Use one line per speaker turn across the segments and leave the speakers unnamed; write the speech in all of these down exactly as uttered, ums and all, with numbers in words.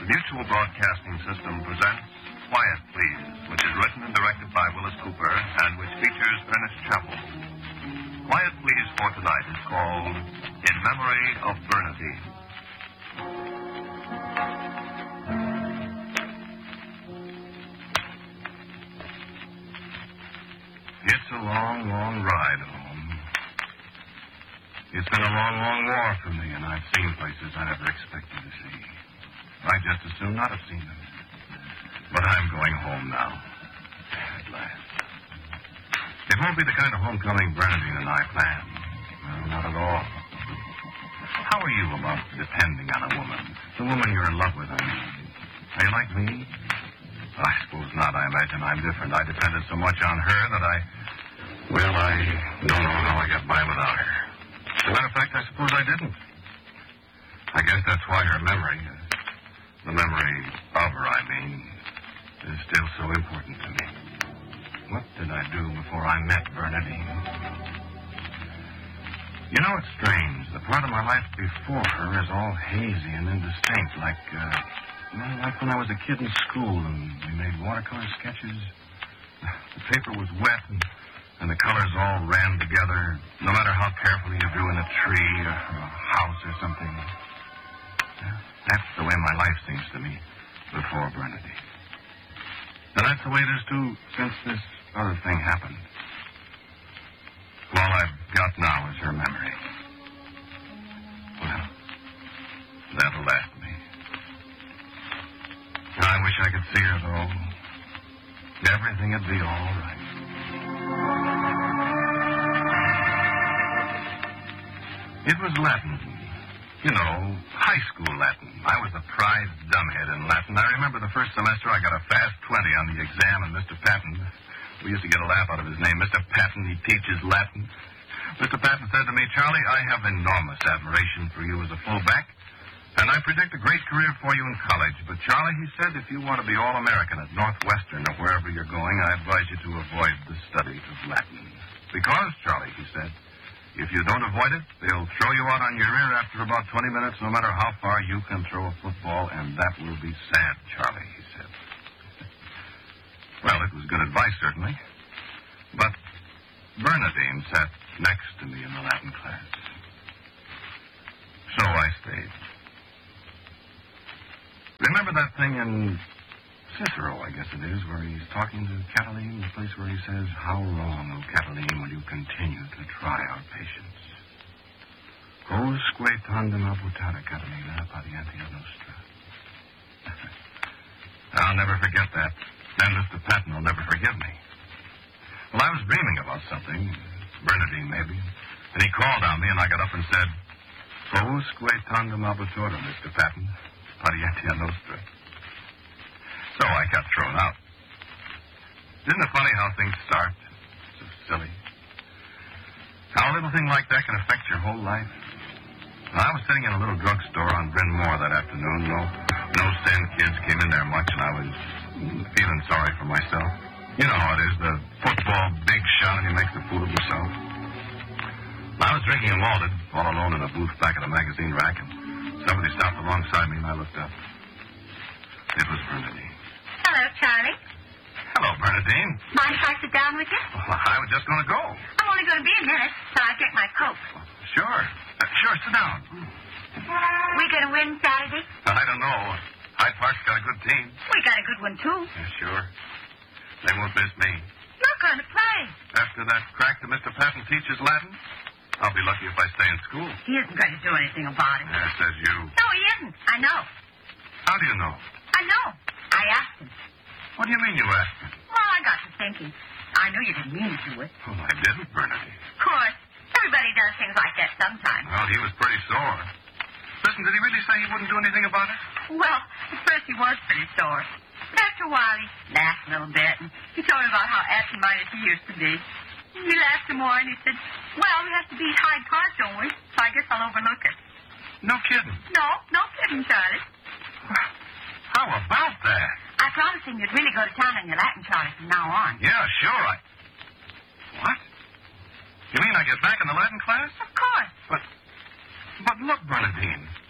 Mutual Broadcasting System presents Quiet Please, which is written and directed by Willis Cooper and which features Ernest Chappell. Quiet Please for tonight is called In Memory of Bernadine. It's a long, long ride home. It's been a long, long war for me, and I've seen places I never expected to see. I'd just as soon not have seen them. But I'm going home now. At last. It won't be the kind of homecoming Bernadine and I planned. No, not at all. How are you about depending on a woman? The woman you're in love with, I mean. Are you like me? I suppose not. I imagine I'm different. I depended so much on her that I... Well, I don't know how I got by without her. As a matter of fact, I suppose I didn't. I guess that's why her memory, the memory of her, I mean, is still so important to me. What did I do before I met Bernadine? You know, it's strange. The part of my life before her is all hazy and indistinct, like, uh, well, like when I was a kid in school and we made watercolor sketches. The paper was wet and, and the colors all ran together, no matter how carefully you drew in a tree or a house or something. Yeah, that's the way my life seems to me before Bernadine. And that's the way it is, too, since this other thing happened. All I've got now is her memory. Well, that'll last me. I wish I could see her, though. Everything would be all right. It was Latin. You know, high school Latin. I was the prize dumbhead in Latin. I remember the first semester I got a fast twenty on the exam, and Mister Patton, we used to get a laugh out of his name. Mister Patton, he teaches Latin. Mister Patton said to me, Charlie, I have enormous admiration for you as a fullback, and I predict a great career for you in college. But, Charlie, he said, if you want to be All-American at Northwestern or wherever you're going, I advise you to avoid the study of Latin. Because, Charlie, he said, if you don't avoid it, they'll throw you out on your rear after about twenty minutes, no matter how far you can throw a football, and that will be sad, Charlie, he said. Well, it was good advice, certainly. But Bernadine sat next to me in the Latin class. So I stayed. Remember that thing in Cicero, I guess it is, where he's talking to Catiline, the place where he says, how long, O Catiline, will you continue to try our patience? Quousque tandem abutare, Catilina, patientia nostra. I'll never forget that. And Mister Patton will never forgive me. Well, I was dreaming about something, Bernadine maybe, and he called on me, and I got up and said, Quousque tandem abutere, Mister Patton, patientia nostra. So I got thrown out. Isn't it funny how things start? So silly. How a little thing like that can affect your whole life. Well, I was sitting in a little drugstore on Bryn Mawr that afternoon. No, no sin kids came in there much, and I was feeling sorry for myself. You know how it is, the football big shot, and he makes a fool of himself. I was drinking a malted, all alone in a booth back at a magazine rack, and somebody stopped alongside me, and I looked up. It was Bernadine.
Hello, Charlie.
Hello, Bernadine.
Mind if I sit down with you?
Well, I was just going to go.
I'm only going to be a minute, so I get my coat.
Sure. Uh, sure, sit down.
We going to win Saturday?
I don't know. Hyde Park's got a good team.
We got a good one, too.
Yeah, sure. They won't miss me.
You're going to play.
After that crack that Mister Patton teaches Latin, I'll be lucky if I stay in school.
He isn't going to do anything about it.
Yeah, says you.
No, he isn't. I know.
How do you know?
I know. I asked him.
What do you mean you asked him?
Well, I got to thinking. I knew you didn't mean to do it.
Oh, I didn't, Bernadine.
Of course. Everybody does things like that sometimes.
Well, he was pretty sore. Listen, did he really say he wouldn't do anything about it?
Well, at first he was pretty sore. But after a while, he laughed a little bit, and he told me about how absent-minded he used to be. He laughed some more, and he said, well, we have to beat Hyde Park, don't we? So I guess I'll overlook it.
No kidding.
No, no kidding, Charlie.
How about that?
I promised him you'd really go to town on your Latin, Charlie, from now on.
Yeah, sure. I... What? You mean I get back in the Latin class?
Of course.
But, but look, Bernadine, I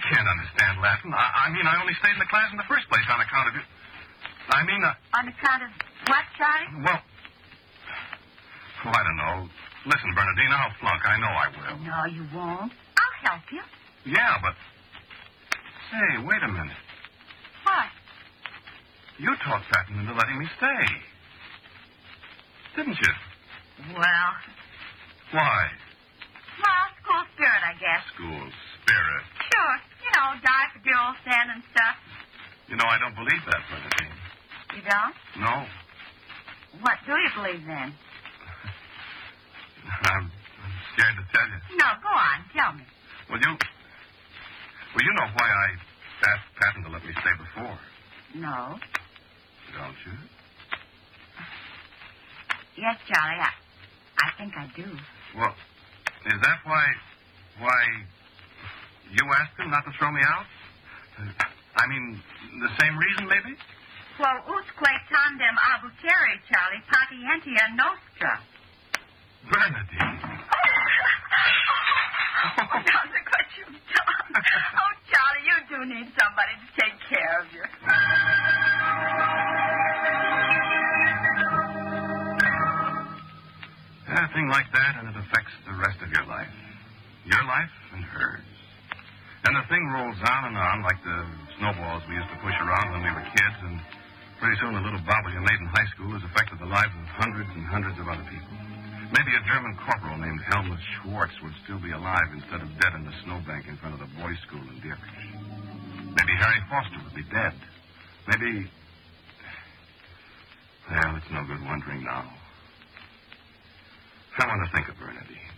can't understand Latin. I, I mean, I only stayed in the class in the first place on account of you. I mean... Uh,
On account of what, Charlie?
Well, oh, I don't know. Listen, Bernadine, I'll flunk. I know I will.
No, you won't. I'll help you.
Yeah, but... Say, wait a minute.
What?
You talked Patton into letting me stay. Didn't you?
Well...
Why?
Well, school spirit, I guess.
School spirit.
Sure. You know, die for dear old Stan and stuff.
You know, I don't believe that, Bernadine.
You don't?
No.
What do you believe then?
I'm, I'm scared to tell you.
No, go on. Tell me.
Well, you... Well, you know why I asked Patton to let me stay before.
No.
Don't you?
Yes, Charlie, I, I think I do.
Well, is that why... Why... You asked him not to throw me out? Uh, I mean, the same reason, maybe?
Well, usque tandem abutere, Charlie, patientia nostra.
Bernadine.
Oh, now look what you've done. Oh, Charlie, you do need somebody to take care of you.
A thing like that, and it affects the rest of your life. Your life and hers. And the thing rolls on and on like the snowballs we used to push around when we were kids, and pretty soon the little bobble you made in high school has affected the lives of hundreds and hundreds of other people. Maybe a German corporal named Helmut Schwartz would still be alive instead of dead in the snowbank in front of the boys' school in Dietrich. Maybe Harry Foster would be dead. Maybe... Well, it's no good wondering now. I want to think of Bernadine.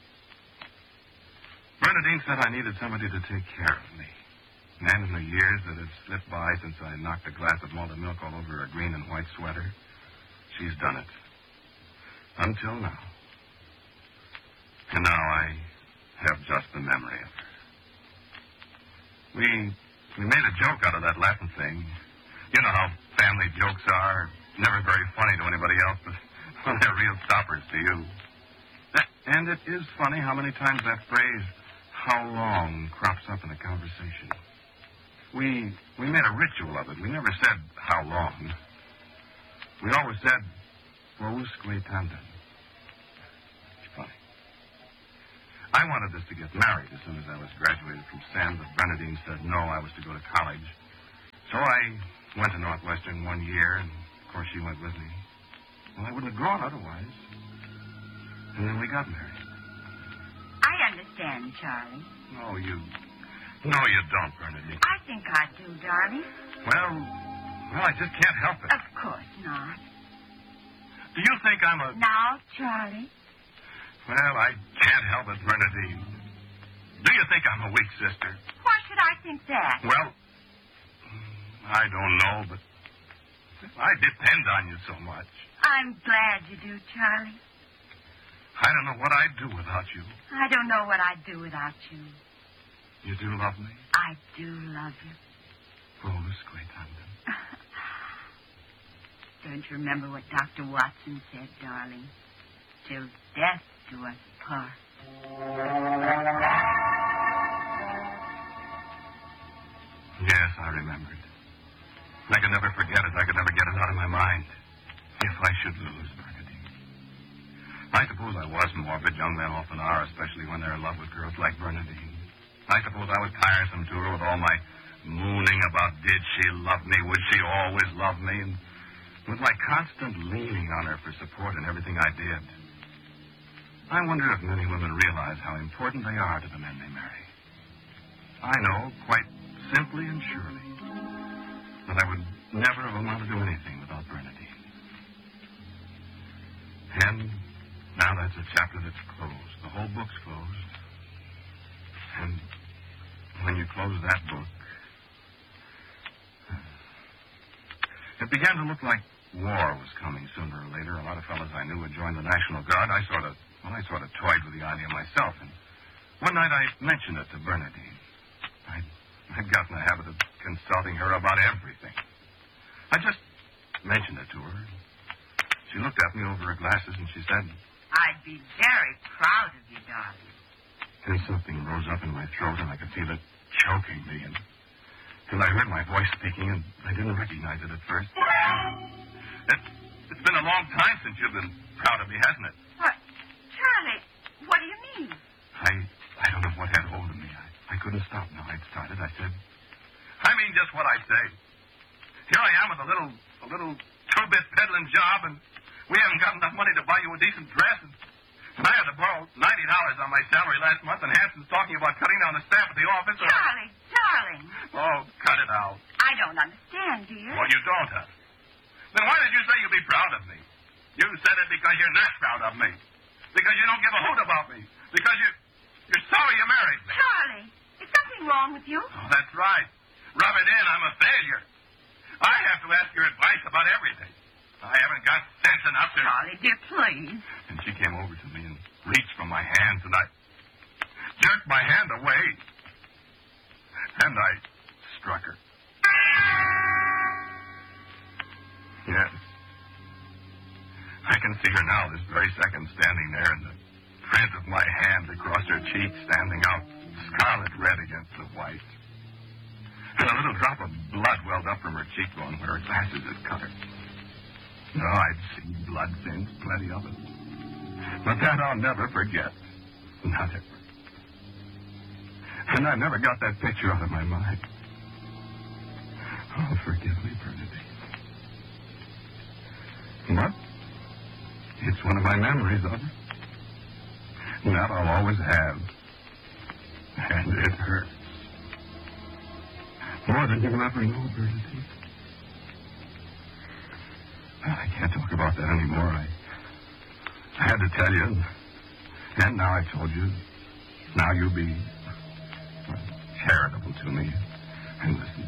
Bernadine said I needed somebody to take care of me. And in the years that had slipped by since I knocked a glass of malted milk all over a green and white sweater, she's done it. Until now. And now I have just the memory of her. We we made a joke out of that Latin thing. You know how family jokes are. Never very funny to anybody else, but well, they're real stoppers to you. And it is funny how many times that phrase, how long, crops up in a conversation. We we made a ritual of it. We never said how long. We always said, Vousque tandem. It's funny. I wanted us to get married as soon as I was graduated from Sam, but Bernadine said no, I was to go to college. So I went to Northwestern one year, and of course she went with me. Well, I wouldn't have gone otherwise. And then we got married.
I understand, Charlie.
No, you... No, you don't, Bernadine.
I think I do, darling.
Well, well, I just can't help it.
Of course not.
Do you think I'm a...
Now, Charlie.
Well, I can't help it, Bernadine. Do you think I'm a weak sister?
Why should I think that?
Well, I don't know, but I depend on you so much.
I'm glad you do, Charlie.
I don't know what I'd do without you.
I don't know what I'd do without you.
You do love me?
I do love you.
Vousque tandem.
Don't you remember what Doctor Watson said, darling? Till death do us part.
Yes, I remembered. I could never forget it. I could never get it out of my mind. If I should lose Bernadine. I suppose I was morbid. Young men often are, especially when they're in love with girls like Bernadine. I suppose I was tiresome to her with all my mooning about did she love me, would she always love me, and with my constant leaning on her for support in everything I did. I wonder if many women realize how important they are to the men they marry. I know, quite simply and surely, that I would never have amounted to anything without Bernadine. And now that's a chapter that's closed. The whole book's closed. And when you close that book, it began to look like war was coming sooner or later. A lot of fellows I knew would join the National Guard. I sort of, well, I sort of toyed with the idea myself. And one night I mentioned it to Bernadine. I'd, I'd gotten the habit of consulting her about everything. I just mentioned it to her. She looked at me over her glasses and she said,
I'd be very proud of you, darling.
And something rose up in my throat, and I could feel it choking me. And till I heard my voice speaking, and I didn't recognize it at first. It, it's been a long time since you've been proud of me, hasn't it?
What? Charlie, what do you mean?
I I don't know what had hold of me. I, I couldn't stop now. I'd started. I said, I mean just what I say. Here I am with a little a little two-bit peddling job, and we haven't got enough money to buy you a decent dress. And, and I had to borrow ninety dollars on my salary last month, and Hanson's talking about cutting down the staff at the office. Or...
Charlie, darling.
Oh, cut it out.
I don't understand, dear.
Well, you don't, huh? Then why did you say you'd be proud of me? You said it because you're not proud of me. Because you don't give a hoot about me. Because you, you're sorry you married me.
Charlie, is something wrong with you?
Oh, that's right. Rub it in. I'm a failure. I have to ask your advice about everything. I haven't got sense enough to...
Charlie, dear, please.
And she came over to me and reached for my hands, and I jerked my hand away. And I struck her. Yes. I can see her now, this very second, standing there, and the print of my hand across her cheek standing out scarlet red against the white. And a little drop of blood welled up from her cheekbone where her glasses had cut her. No, I'd seen blood since, plenty of it. But that I'll never forget. Not ever. And I never got that picture out of my mind. Oh, forgive me, Bernadine. But it's one of my memories of it. And that I'll always have. And it hurts. More than you'll ever know, Bernadine. I can't talk about that anymore. I, I had to tell you, and, and now I told you. Now you'll be well, charitable to me and listen.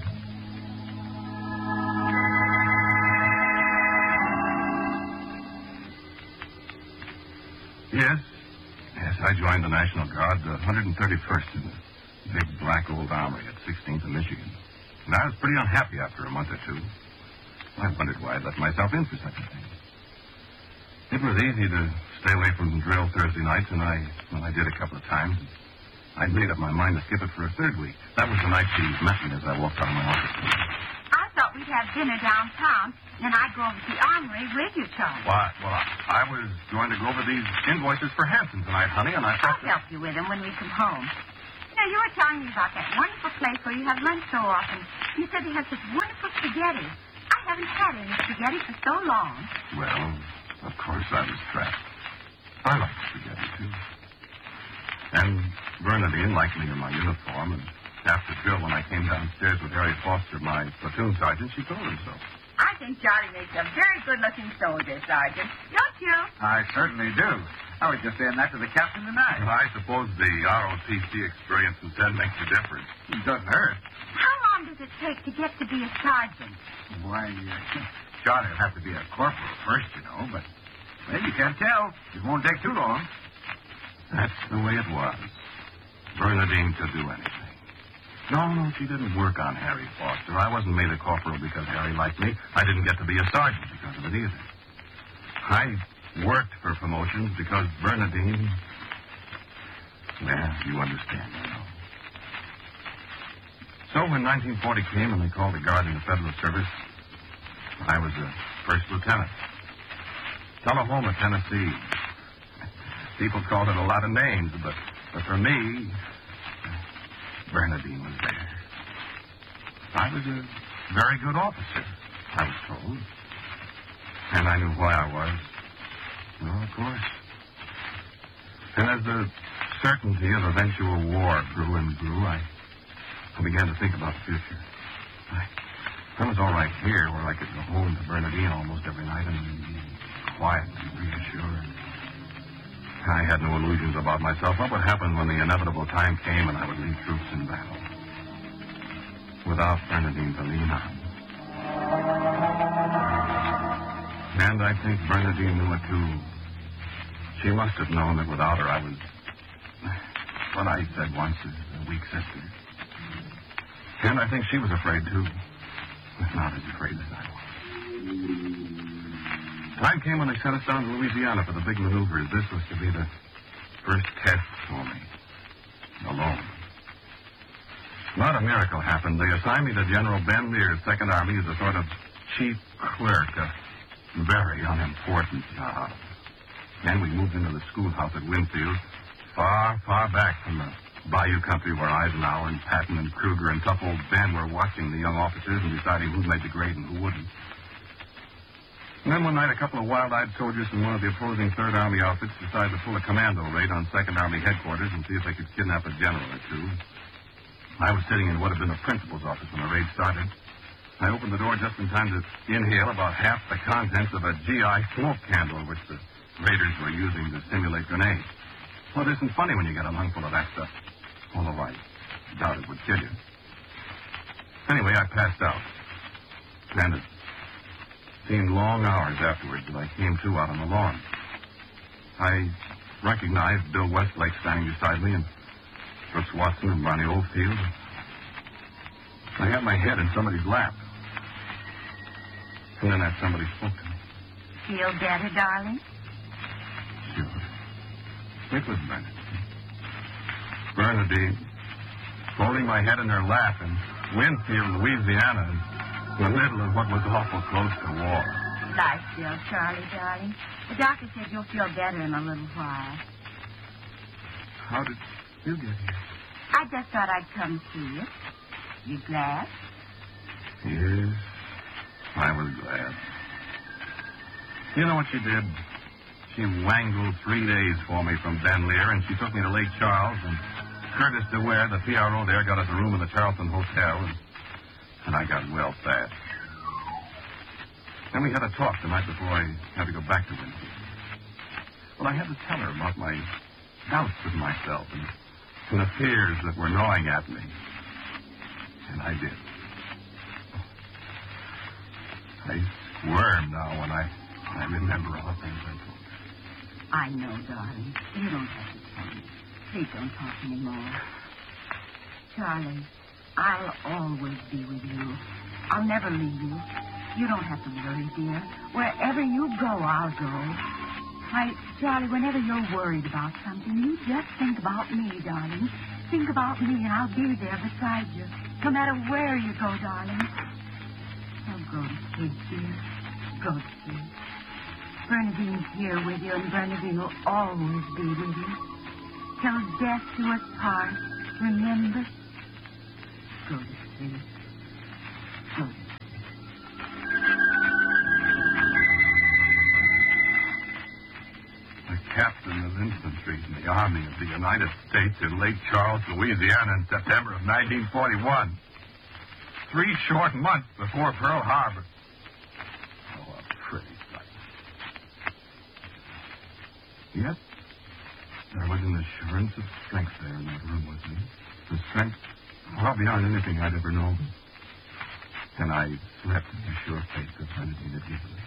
Yes, yes, I joined the National Guard, the one hundred thirty-first in the big black old armory at sixteenth and Michigan. And I was pretty unhappy after a month or two. I wondered why I'd let myself in for such a thing. It was easy to stay away from drill Thursday nights, and I, well, I did a couple of times. I'd made up my mind to skip it for a third week. That was the night she met me as I walked out of my office.
I thought we'd have dinner downtown, then I'd go over to the armory with you, Charlie.
Why? Well, I, I was going to go over these invoices for Hanson tonight, honey, and I thought...
I'll help you with them when we come home. You know, you were telling me about that wonderful place where you have lunch so often. You said they have such wonderful spaghetti. I haven't had any spaghetti for so long.
Well, of course I was trapped. I like spaghetti, too. And Bernadine liked me in my uniform, and after drill, when I came downstairs with Harry Foster, my platoon sergeant, she told him so.
I think Charlie makes a very good-looking soldier, Sergeant. Don't you?
I certainly do. I was just saying that to the captain tonight.
Well, I suppose the R O T C experience instead makes a difference.
It doesn't hurt.
How long does it take to get to be a sergeant?
Why, uh, Charlie will have to be a corporal first, you know, but, well, you can't tell. It won't take too long.
That's the way it was. Bernadine could do anything. No, no, she didn't work on Harry Foster. I wasn't made a corporal because Harry liked me. I didn't get to be a sergeant because of it either. I worked for promotions because Bernadine... Well, you understand, you know. So when nineteen forty came and they called the Guard in the Federal Service, I was a first lieutenant. Tullahoma, Tennessee. People called it a lot of names, but, but for me, Bernadine was there. I was a very good officer, I was told. And I knew why I was. Well, of course. And as the certainty of eventual war grew and grew, I, I began to think about the future. I, I was all right here, where I could go home to Bernadine almost every night and be quiet and reassured. I had no illusions about myself. What would happen when the inevitable time came and I would lead troops in battle? Without Bernadine to lean on. And I think Bernadine knew it, too. She must have known that without her I was what I said once, a weak sister. And I think she was afraid, too. Not as afraid as I was. Time came when they sent us down to Louisiana for the big maneuvers. This was to be the first test for me. alone. Not a miracle happened. They assigned me to General Ben Lear's Second Army as a sort of chief clerk, a very unimportant job. Then we moved into the schoolhouse at Winfield, far, far back from the bayou country where Eisenhower and Patton and Kruger and tough old Ben were watching the young officers and deciding who made the grade and who wouldn't. And then one night, a couple of wild-eyed soldiers from one of the opposing Third Army outfits decided to pull a commando raid on Second Army headquarters and see if they could kidnap a general or two. I was sitting in what had been the principal's office when the raid started. I opened the door just in time to inhale about half the contents of a G I smoke candle, which the raiders were using to simulate grenades. Well, it isn't funny when you get a lungful of that stuff. Although I doubt it would kill you. Anyway, I passed out. And it seemed long hours afterwards that I came to out on the lawn. I recognized Bill Westlake standing beside me and Brooks Watson and Ronnie Oldfield. I had my head in somebody's lap. And then that somebody spoke to me.
Feel better, darling?
Sure. It was Bernadine. Bernadine, holding my head in her lap in Winfield, Louisiana, in the middle of what was awful close to war.
Lie still, Charlie, darling. The doctor said you'll feel better in a little while.
How did you get here?
I just thought I'd come see you. You glad?
Yes, I was glad. You know what she did? She wangled three days for me from Ben Lear, and she took me to Lake Charles, and Curtis DeWare, the P R O there, got us a room in the Charleston Hotel, and, and I got well fast. Then we had a talk the night before I had to go back to Winfield. Well, I had to tell her about my doubts with myself and, and the fears that were gnawing at me. And I did. I squirm now when I, I remember all the things I told her.
I know, darling. You don't have to tell me. Please don't talk anymore. Charlie, I'll always be with you. I'll never leave you. You don't have to worry, dear. Wherever you go, I'll go. Why, Charlie, whenever you're worried about something, you just think about me, darling. Think about me, and I'll be there beside you, no matter where you go, darling. Oh, go to sleep, dear. Go to sleep. Bernadine's here with you, and Bernadine will always be with you. Till death do us part, remember? Go to sleep. Go to sleep.
The captain of infantry in the Army of the United States in Lake Charles, Louisiana in September of nineteen forty-one. Three short months before Pearl Harbor. Oh, a pretty sight. Yet, there was an assurance of strength there in that room with me. The strength far beyond anything I'd ever known. And I slept in the sure faith that Bernadine had given me.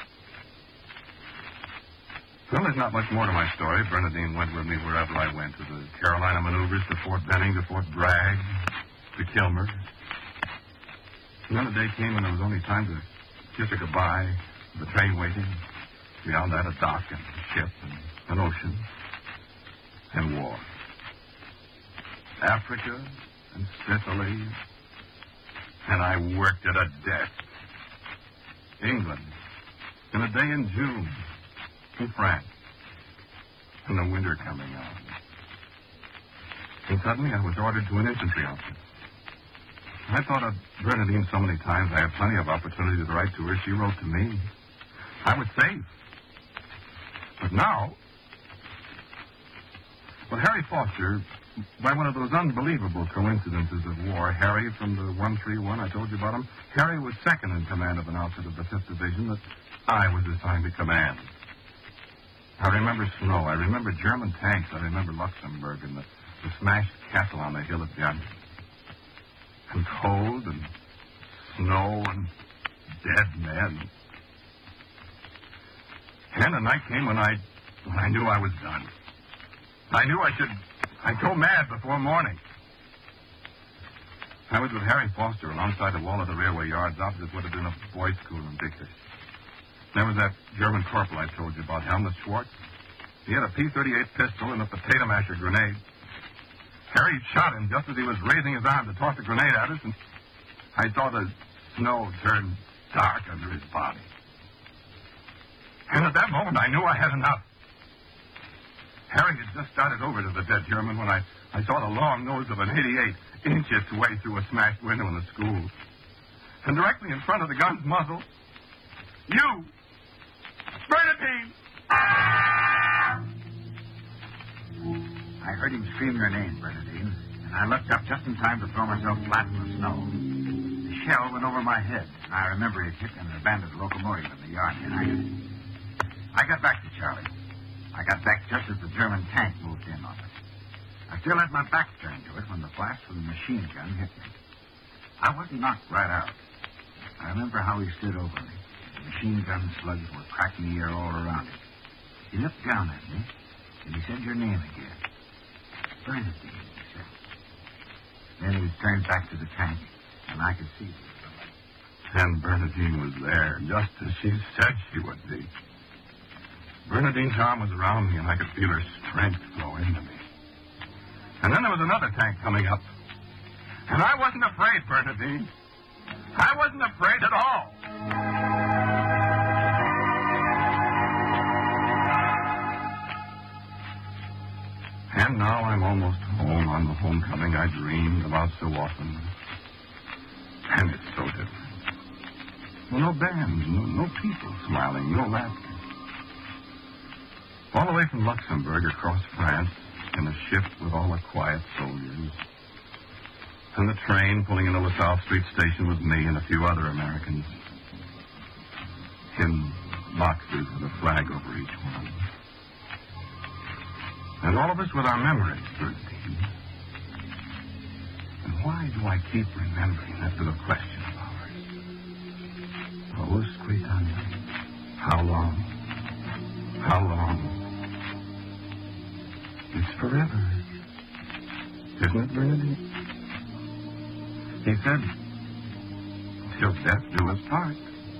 Well, there's not much more to my story. Bernadine went with me wherever I went, to the Carolina maneuvers, to Fort Benning, to Fort Bragg, to Kilmer. And then the day came when there was only time to kiss her goodbye, the train waiting. Beyond that, a dock and a ship and an ocean and war. Africa and Sicily, and I worked it a death. England, in a day in June, in France, and the winter coming on. And suddenly I was ordered to an infantry outfit. I thought of Bernadine so many times. I had plenty of opportunity to write to her. She wrote to me. I was safe. But now, well, Harry Foster, by one of those unbelievable coincidences of war, Harry from the one three one, I told you about him, Harry was second in command of an outfit of the fifth Division that I was assigned to command. I remember snow. I remember German tanks. I remember Luxembourg and the, the smashed castle on the hill at Ghent. And cold and snow and dead men. And the night came when I, when I knew I was done. I knew I should, I'd go mad before morning. I was with Harry Foster alongside the wall of the railway yards opposite what had been a boys' school in Dickish. There was that German corporal I told you about, Helmut Schwartz. He had a P thirty-eight pistol and a potato masher grenade. Harry shot him just as he was raising his arm to toss a grenade at us, and I saw the snow turn dark under his body. And at that moment, I knew I had enough. Harry had just started over to the dead German when I, I saw the long nose of an eighty-eight inch its way through a smashed window in the school. And directly in front of the gun's muzzle, you, Bernadine!
I heard him scream your name, Bernadine, and I looked up just in time to throw myself flat in the snow. The shell went over my head, and I remember it hit an abandoned locomotive in the yard behind it. I got back to Charlie. I got back just as the German tank moved in on us. I still had my back turned to it when the blast from the machine gun hit me. I wasn't knocked right out. I remember how he stood over me. The machine gun slugs were cracking the air all around him. He looked down at me, and he said your name again. Bernadine, he said. Then he turned back to the tank, and I could see him.
And Bernadine was there, just as she said she would be. Bernadine's arm was around me, and I could feel her strength flow into me. And then there was another tank coming up. And I wasn't afraid, Bernadine. I wasn't afraid at all. And now I'm almost home on the homecoming I dreamed about so often. And it's so different. Well, no bands, no, no people smiling, no laughter. All the way from Luxembourg across France in a ship with all the quiet soldiers. And the train pulling into LaSalle Street Station with me and a few other Americans. In boxes with a flag over each one. And all of us with our memories, Bernadine. And why do I keep remembering that little question of ours? Usque tandem. How long? How long? It's forever. Isn't it, Bernadine? He said, till death do us part.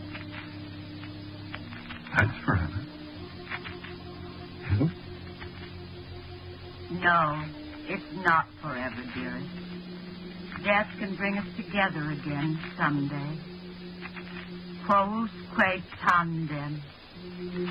That's forever. Isn't it?
No, it's not forever, dearest. Death can bring us together again someday. Quousque tandem.